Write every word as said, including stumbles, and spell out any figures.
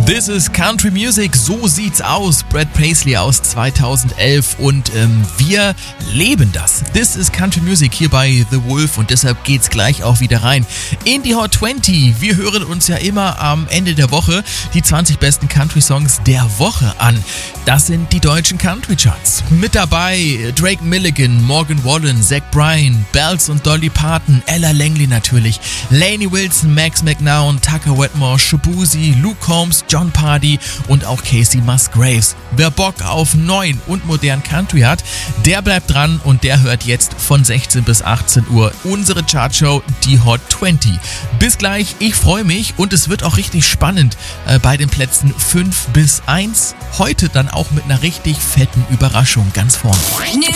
This is Country Music, so sieht's aus. Brad Paisley aus zweitausendelf und ähm, wir leben das. This is Country Music hier bei The Wolf und deshalb geht's gleich auch wieder rein in die Hot zwanzig. Wir hören uns ja immer am Ende der Woche die zwanzig besten Country-Songs der Woche an. Das sind die deutschen Country-Charts. Mit dabei Drake Milligan, Morgan Wallen, Zach Bryan, Bells und Dolly Parton, Ella Langley natürlich, Lainey Wilson, Max McNown, Tucker Wetmore, Shaboozey, Luke Combs, John Pardy und auch Casey Musgraves. Wer Bock auf neuen und modernen Country hat, der bleibt dran und der hört jetzt von sechzehn bis achtzehn Uhr unsere Chartshow, die Hot zwanzig. Bis gleich, ich freue mich und es wird auch richtig spannend äh, bei den Plätzen fünf bis eins. Heute dann auch mit einer richtig fetten Überraschung ganz vorne. New